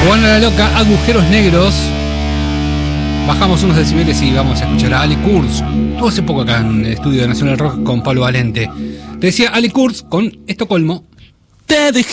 Bueno, la loca, Agujeros Negros. Bajamos unos decibeles y vamos a escuchar a Ali Kurz. Estuvo hace poco acá en el estudio de Nacional Rock con Pablo Valente. Te decía Ali Kurz con Estocolmo. Te dejé